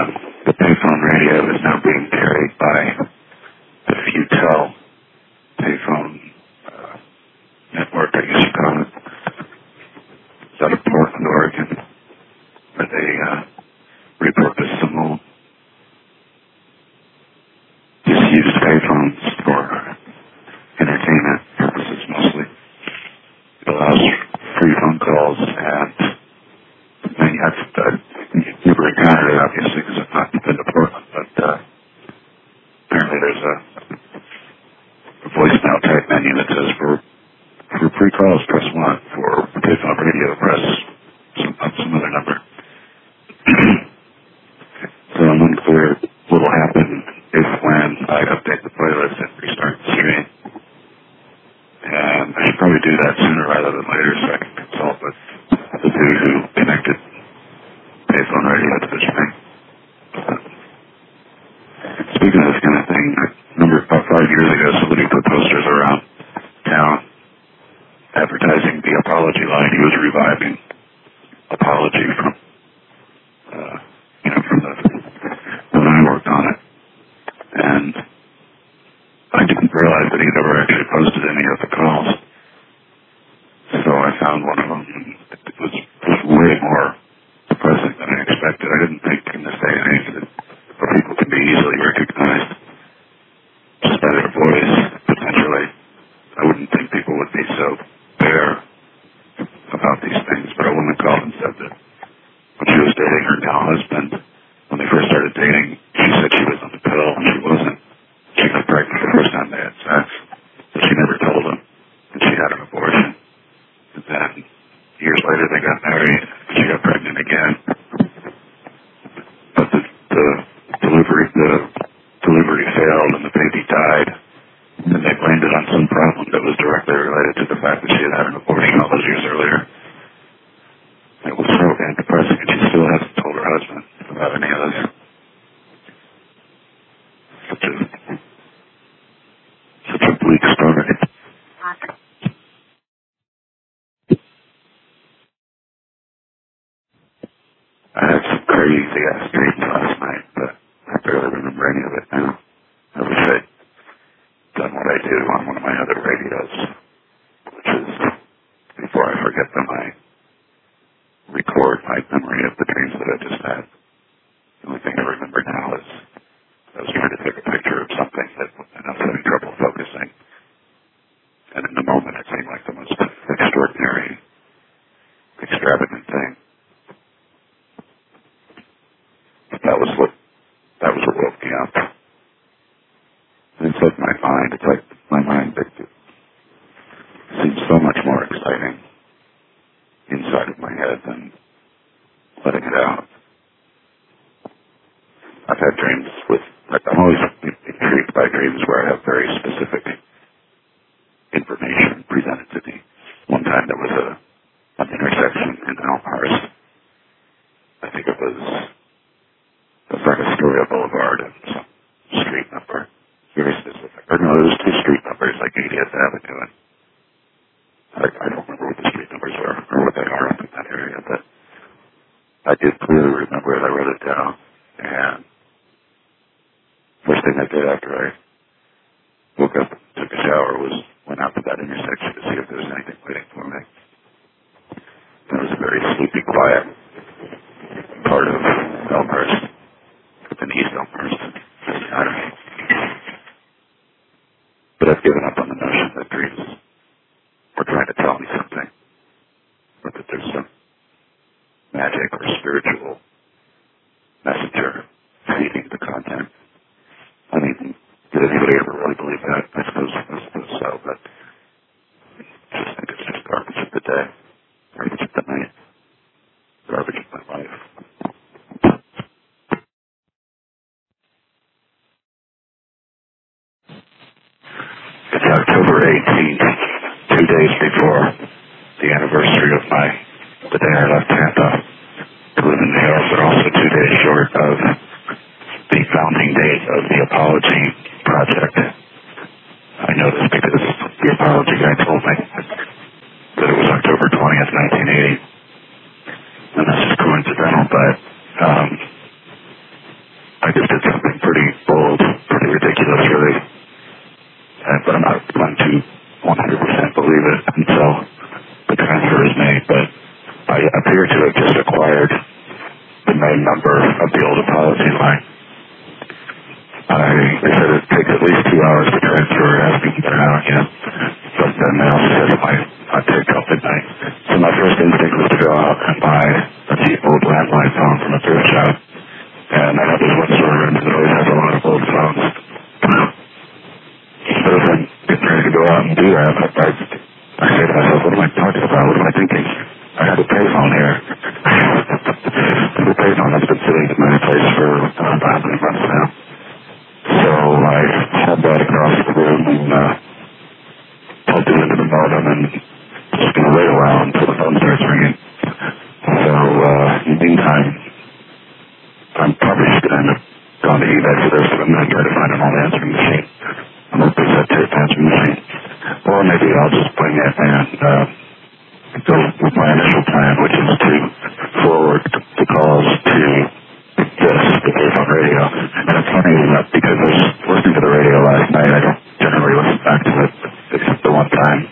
the payphone radio is now being carried by the Futel payphone network, I guess you call it. It's out of Portland, Oregon, where they repurposed some old disused payphones for entertainment purposes mostly. It allows free phone calls, and I mean, I've never encountered it, obviously, because I've not been to Portland, but apparently there's a voicemail type menu that says for free calls, press 1. For payphone radio, press some other number. So I'm unclear what will happen if when I update the playlist and restart the stream. And I should probably do that sooner rather than later so I can consult with the dude who connected payphone radio to the stream. Speaking of this kind of thing, I remember about 5 years ago somebody put posters around town advertising the Apology line. He was reviving Apology from when I worked on it. And I didn't realize that he'd ever actually posted any of the calls. So I found one of them, and it was way more depressing than I expected. I didn't think in this day and age that people could be easily recognized just by their voice, potentially. I wouldn't think people would be so bare about these things, but a woman called and said that when she was dating her now husband, when they first started dating, she said she was on the pill, and she wasn't. She got pregnant the first time they had sex, but she never told him, and she had an abortion. And then, years later, they got married, and she got pregnant again. But the delivery failed, and the baby died, and they blamed it on some problem that was directly related to the fact that she had an abortion all those years earlier. It was so damn depressing, and she still hasn't told her husband about any of this. Such a bleak story. I had some crazy-ass dreams last night, but I barely remember any of it now. I wish I'd done what I do on one of my other radios, which is, before I forget them, I record my memory of the dreams that I just had. The only thing I remember now is I was trying to take a picture of something and I was having trouble focusing. And in the moment, it seemed like the most extraordinary, extravagant thing. But that was what woke me up. And it's like my mind. It's like my mind seems so much more exciting inside of my head than letting it out. I've had dreams I'm always intrigued by dreams where I have very specific information presented to me. One time there was an intersection in Elmhurst. I think it was like Astoria Boulevard and some street number. Very specific. Or no, there was 2 street numbers, like 80th Avenue, and I don't remember what the street numbers were or what they are up in that area, but I did clearly remember it. I wrote it down, and first thing I did after I woke up and took a shower went out to that intersection to see if there was anything waiting for me. And it was a very sleepy, quiet part of Elmhurst, in East Elmhurst. I don't know. But I've given up on the notion that dreams were trying to tell me something, or that there's some magic or spiritual messenger feeding the content. I mean, did anybody ever really believe that? I suppose so, but I just think it's just garbage of the day, garbage of the night, garbage of my life. It's October 18th, 2 days before the anniversary of the day I left Tampa to live in New York, but also 2 days short of the founding date of the Apology Project. I know this because the Apology guy told me that it was October 20th, 1980. And this is coincidental, but had just acquired the main number of the old apology line. They said it'd take at least 2 hours to transfer, asked me to get it out again. But then they also said it might take till midnight. So my first instinct was to go out and buy a cheap old landline phone from a thrift shop. And I know there's one store around that always has a lot of old phones. But as I'm getting ready to go out and do that, I say to myself, what am I talking about? What am I thinking? I have a payphone here. The payphone that's been sitting in my place for about how many months now. So I had that across the room and plugged it into the modem and just going to wait a while until the phone starts ringing. So in the meantime, I'm probably just going to end up going to eBay for this, but I'm going to try to find an old answering machine. I'm hoping it's a tape answering machine. Or maybe I'll just bring it and go with my initial plan, which is to forward the calls to the payphone radio. And it's funny because I was listening to the radio last night. I don't generally listen back to it except the one time.